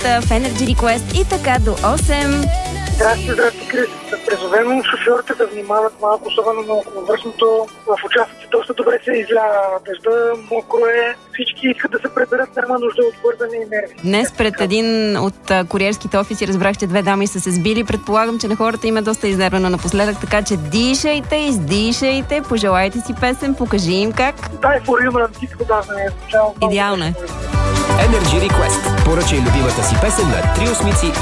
в Energy Request и така до 8. Здрасти, Крис. Призовем шофьорите да внимават малко, особено на околовръстното. В участъци доста добре се изля дъжда, мокро е. Всички искат да се преберат, няма нужда от бързане и нерви. Днес пред един от куриерските офиси разбрах, че 2 дами са се сбили. Предполагам, че на хората им е доста изнервено напоследък, така че дишайте, издишайте, пожелайте си песен, покажи им как. Дай форим антиско даване. Идеално е. Energy Request. Поръчай любимата си песен на 3 осмици